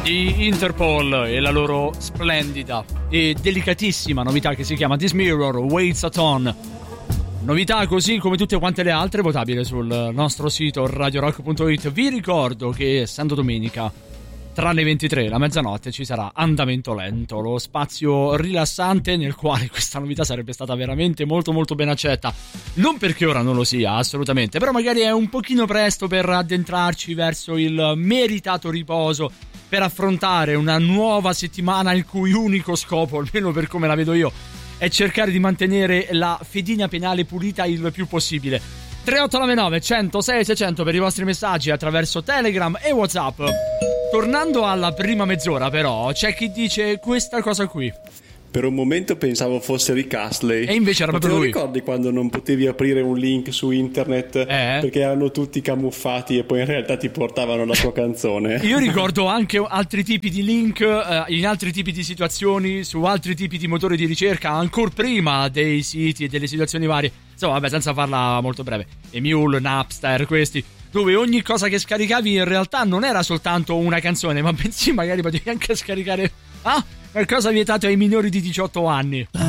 di Interpol e la loro splendida e delicatissima novità che si chiama This Mirror Waits a Ton. Novità così come tutte quante le altre, votabile sul nostro sito radiorock.it. Vi ricordo che essendo domenica tra le 23 e la mezzanotte ci sarà Andamento Lento, lo spazio rilassante nel quale questa novità sarebbe stata veramente molto molto ben accetta. Non perché ora non lo sia, assolutamente, però magari è un pochino presto per addentrarci verso il meritato riposo, per affrontare una nuova settimana il cui unico scopo, almeno per come la vedo io, è cercare di mantenere la fedina penale pulita il più possibile. 3899 106 600 per i vostri messaggi attraverso Telegram e WhatsApp. Tornando alla prima mezz'ora, però, c'è chi dice questa cosa qui. Per un momento pensavo fosse Rick Astley. E invece era proprio lui. Ti ricordi quando non potevi aprire un link su internet perché erano tutti camuffati e poi in realtà ti portavano la tua canzone? Io ricordo anche altri tipi di link in altri tipi di situazioni, su altri tipi di motori di ricerca, ancora prima dei siti e delle situazioni varie. Insomma, vabbè, senza farla molto breve. Emule, Napster, questi, dove ogni cosa che scaricavi in realtà non era soltanto una canzone, ma bensì magari potevi anche scaricare qualcosa vietato ai minori di 18 anni.